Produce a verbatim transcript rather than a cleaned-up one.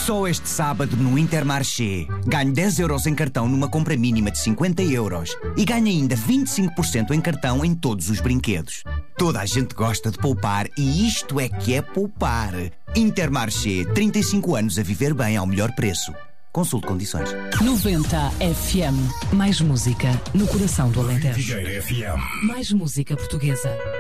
Só este sábado no Intermarché. Ganhe dez euros em cartão numa compra mínima de cinquenta euros e ganhe ainda vinte e cinco por cento em cartão em todos os brinquedos. Toda a gente gosta de poupar e isto é que é poupar. Intermarché, trinta e cinco anos a viver bem ao melhor preço. Consulte condições. noventa F M. Mais música no coração do Alentejo. F M. Mais música portuguesa.